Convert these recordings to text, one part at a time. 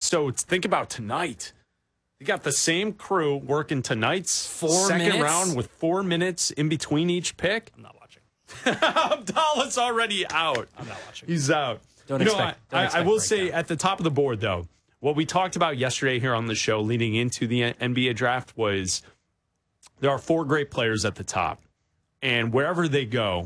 So think about tonight. You got the same crew working tonight's second round with 4 minutes in between each pick. I'm not watching. Abdallah's already out. I'm not watching. He's out. Don't expect I will say at the top of the board, though, what we talked about yesterday here on the show leading into the NBA draft was there are 4 great players at the top. And wherever they go,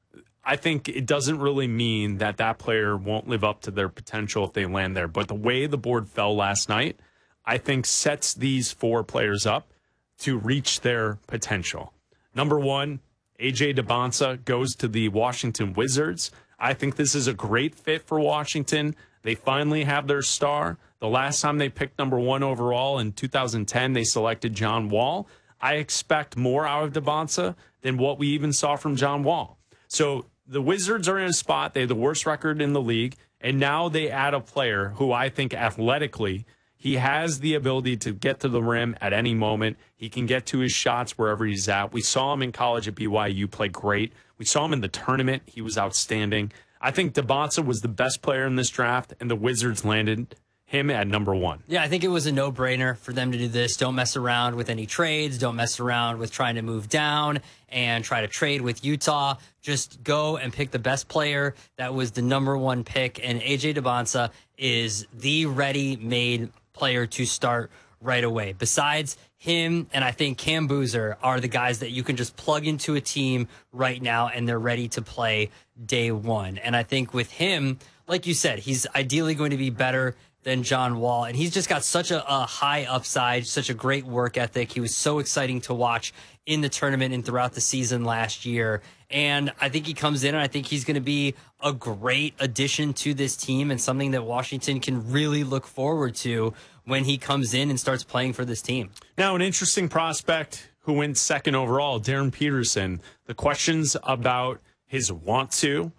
I think it doesn't really mean that that player won't live up to their potential if they land there. But the way the board fell last night, I think sets these 4 players up to reach their potential. Number 1, A.J. Dybantsa goes to the Washington Wizards. I think this is a great fit for Washington. They finally have their star. The last time they picked number 1 overall in 2010, they selected John Wall. I expect more out of Dybantsa than what we even saw from John Wall. So the Wizards are in a spot. They have the worst record in the league. And now they add a player who I think athletically, he has the ability to get to the rim at any moment. He can get to his shots wherever he's at. We saw him in college at BYU play great. We saw him in the tournament. He was outstanding. I think Dybantsa was the best player in this draft, and the Wizards landed him at number 1. Yeah, I think it was a no-brainer for them to do this. Don't mess around with any trades. Don't mess around with trying to move down and try to trade with Utah. Just go and pick the best player. That was the number 1 pick, and A.J. Dybantsa is the ready-made player to start right away. Besides him, and I think Cam Boozer are the guys that you can just plug into a team right now, and they're ready to play day one. And I think with him, like you said, he's ideally going to be better than John Wall, and he's just got such a high upside, such a great work ethic. He was so exciting to watch in the tournament and throughout the season last year. And I think he comes in, and I think he's going to be a great addition to this team and something that Washington can really look forward to when he comes in and starts playing for this team. Now, an interesting prospect who went 2nd overall, Darren Peterson. The questions about his want to,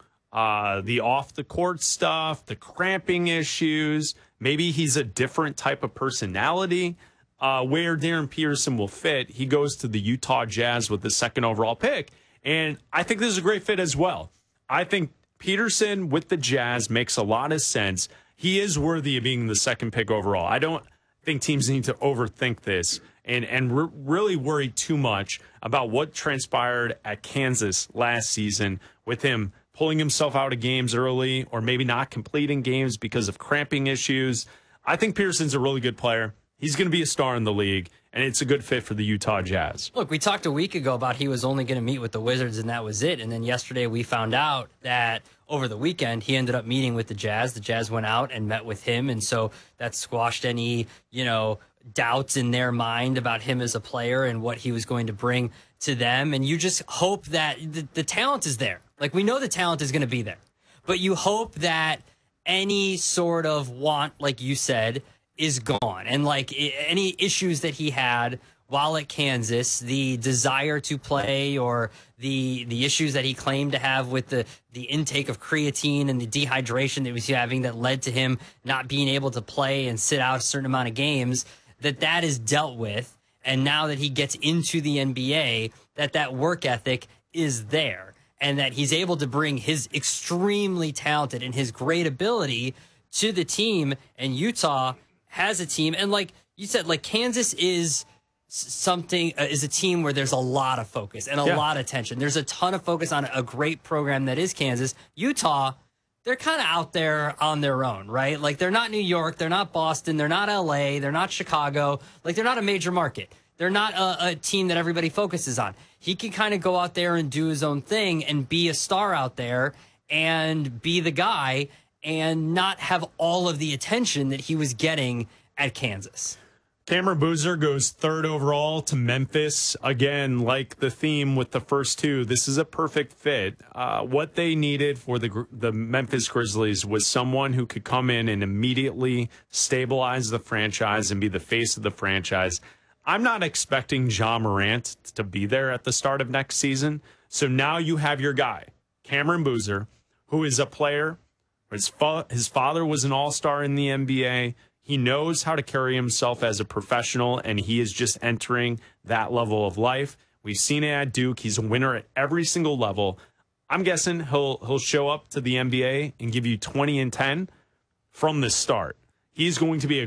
the off-the-court stuff, the cramping issues, maybe he's a different type of personality. Where Darren Peterson will fit, he goes to the Utah Jazz with the 2nd overall pick. And I think this is a great fit as well. I think Peterson with the Jazz makes a lot of sense. He is worthy of being the 2nd pick overall. I don't think teams need to overthink this and really worry too much about what transpired at Kansas last season with him pulling himself out of games early or maybe not completing games because of cramping issues. I think Peterson's a really good player. He's going to be a star in the league, and it's a good fit for the Utah Jazz. Look, we talked a week ago about he was only going to meet with the Wizards, and that was it. And then yesterday we found out that over the weekend he ended up meeting with the Jazz. The Jazz went out and met with him, and so that squashed any, doubts in their mind about him as a player and what he was going to bring to them. And you just hope that the talent is there. Like, we know the talent is going to be there, but you hope that any sort of want, like you said, is gone. And like any issues that he had while at Kansas, the desire to play or the issues that he claimed to have with the intake of creatine and the dehydration that he was having that led to him not being able to play and sit out a certain amount of games, that is dealt with. And now that he gets into the NBA, that work ethic is there and that he's able to bring his extremely talented and his great ability to the team. And Utah has a team, and like you said, like Kansas is a team where there's a lot of focus and a lot of tension. There's a ton of focus on a great program that is Kansas. Utah, they're kind of out there on their own, right? Like, they're not New York, they're not Boston, they're not LA, they're not Chicago. Like, they're not a major market. They're not a team that everybody focuses on. He can kind of go out there and do his own thing and be a star out there and be the guy and not have all of the attention that he was getting at Kansas. Cameron Boozer goes 3rd overall to Memphis. Again, like the theme with the first 2, this is a perfect fit. What they needed for the Memphis Grizzlies was someone who could come in and immediately stabilize the franchise and be the face of the franchise. I'm not expecting Ja Morant to be there at the start of next season. So now you have your guy, Cameron Boozer, who is a player. His father was an all-star in the NBA. He knows how to carry himself as a professional, and he is just entering that level of life. We've seen it at Duke. He's a winner at every single level. I'm guessing he'll show up to the NBA and give you 20 and 10 from the start. He's going to be a